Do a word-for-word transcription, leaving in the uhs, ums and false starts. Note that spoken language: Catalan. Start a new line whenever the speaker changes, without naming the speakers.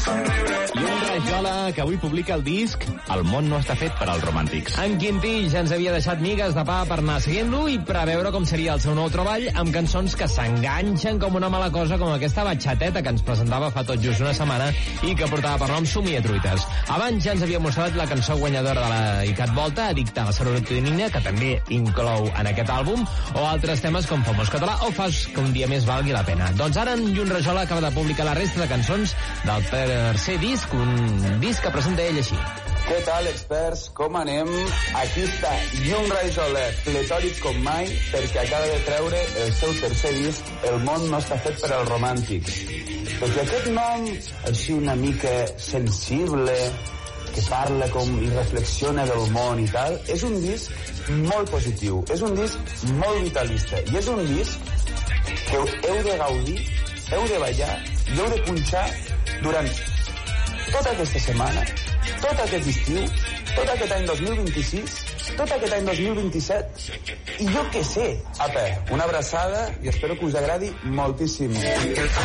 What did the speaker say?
I un rajola que avui publica el disc El món no està fet per als romàntics.
En Quintí ja ens havia deixat migues de pa per anar seguint-lo i preveure com seria el seu nou treball amb cançons que s'enganxen com una mala cosa, com aquesta batxateta que ens presentava fa tot just una setmana i que portava per nom Somia Truites. Abans ja ens havia mostrat la cançó guanyadora de la ICAT Volta, Addicte a la serotonina, que també inclou en aquest àlbum, o altres temes com Famós Català o Fas que un dia més valgui la pena. Doncs ara en Llun Rajola acaba de publicar la resta de cançons del tercer disc, un disc que presenta ell així.
Què tal, experts? Com anem? Aquí està Llun Rajola, pletòric com mai, perquè acaba de treure el seu tercer disc, El món no està fet per als romàntics. Perquè aquest nom, així una mica sensible, que parla com i reflexiona del món i tal, és un disc molt positiu, és un disc molt vitalista, i és un disc que heu de gaudir, heu de ballar i heu de punxar durant tota aquesta setmana, tot aquest estiu, tot aquest any dos mil vint-i-sis, tot aquest any dos mil vint-i-set, i jo què sé. Apa, una abraçada i espero que us agradi moltíssim.